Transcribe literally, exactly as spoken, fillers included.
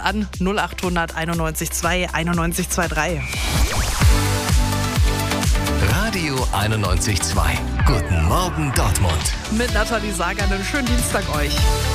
an null acht hundert einundneunzig zwei einundneunzig drei. Radio einundneunzig Komma zwei. Guten Morgen Dortmund. Mit Nathalie Sager einen schönen Dienstag euch.